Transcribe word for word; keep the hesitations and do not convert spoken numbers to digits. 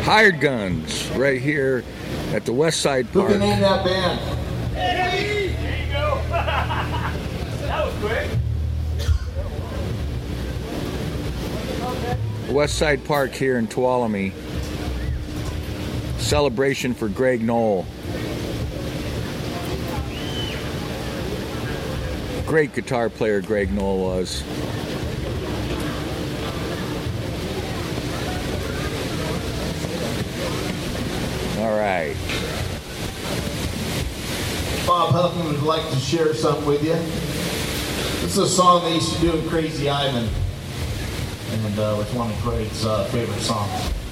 Hired Guns, right here at the West Side Park. Who can name that band? Hey, there you go. That was quick. West Side Park here in Tuolumne. Celebration for Greg Knoll. Great guitar player Greg Knoll was. All right. Bob Huffman would like to share something with you. This is a song they used to do in Crazy Ivan, and uh, it's one of Craig's uh, favorite songs.